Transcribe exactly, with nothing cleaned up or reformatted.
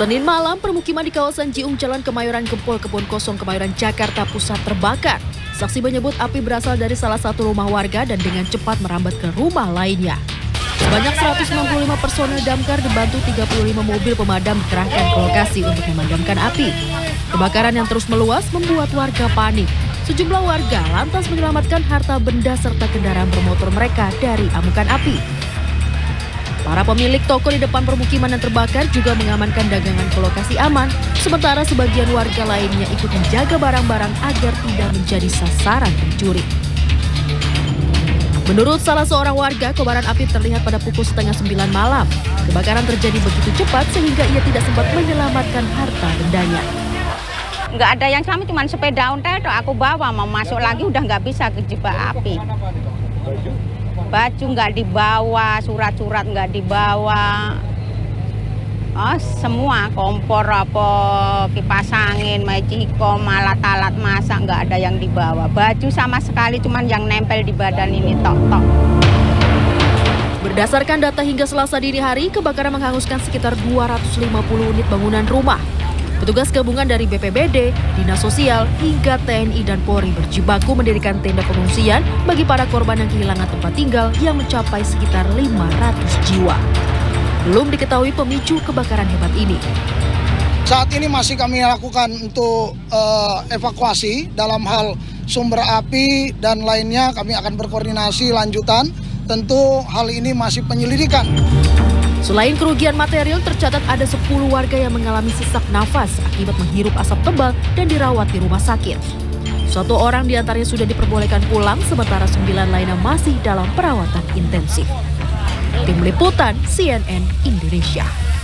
Senin malam, permukiman di kawasan Jiung Jalan Kemayoran Gempol Kebon Kosong Kemayoran Jakarta Pusat terbakar. Saksi menyebut api berasal dari salah satu rumah warga dan dengan cepat merambat ke rumah lainnya. Sebanyak seratus enam puluh lima personel damkar dibantu tiga puluh lima mobil pemadam dikerahkan ke lokasi untuk memadamkan api. Kebakaran yang terus meluas membuat warga panik. Sejumlah warga lantas menyelamatkan harta benda serta kendaraan bermotor mereka dari amukan api. Para pemilik toko di depan permukiman yang terbakar juga mengamankan dagangan ke lokasi aman, sementara sebagian warga lainnya ikut menjaga barang-barang agar tidak menjadi sasaran pencuri. Menurut salah seorang warga, kobaran api terlihat pada pukul setengah sembilan malam. Kebakaran terjadi begitu cepat sehingga ia tidak sempat menyelamatkan harta bendanya. Nggak ada yang kami, cuma sepeda ontel aku bawa, mau masuk lagi udah nggak bisa kejebak api. Baju nggak dibawa, surat-surat nggak dibawa, oh semua kompor apa kipas angin, magicom, alat-alat masak nggak ada yang dibawa. Baju sama sekali, cuman yang nempel di badan ini tok-tok. Berdasarkan data hingga Selasa dini hari, kebakaran menghanguskan sekitar dua ratus lima puluh unit bangunan rumah. Petugas gabungan dari B P B D, Dinas Sosial, hingga T N I dan Polri berjibaku mendirikan tenda pengungsian bagi para korban yang kehilangan tempat tinggal yang mencapai sekitar lima ratus jiwa. Belum diketahui pemicu kebakaran hebat ini. Saat ini masih kami lakukan untuk uh, evakuasi dalam hal sumber api dan lainnya. Kami akan berkoordinasi lanjutan. Tentu hal ini masih penyelidikan. Selain kerugian material, tercatat ada sepuluh warga yang mengalami sesak nafas akibat menghirup asap tebal dan dirawat di rumah sakit. Satu orang diantaranya sudah diperbolehkan pulang, sementara sembilan lainnya masih dalam perawatan intensif. Tim Liputan C N N Indonesia.